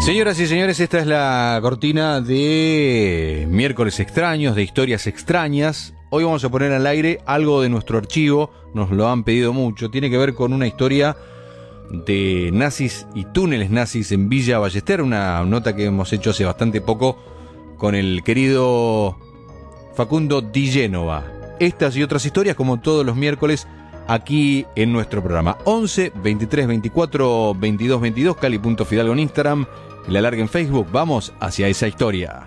Señoras y señores, esta es la cortina de Miércoles Extraños, de Historias Extrañas. Hoy vamos a poner al aire algo de nuestro archivo, nos lo han pedido mucho. Tiene que ver con una historia de nazis y túneles nazis en Villa Ballester, una nota que hemos hecho hace bastante poco con el querido Facundo Di Génova. Estas y otras historias, como todos los miércoles, aquí en nuestro programa. 11 23 24 22 22, Cali.Fidalgo en Instagram, y La Larga en Facebook. Vamos hacia esa historia.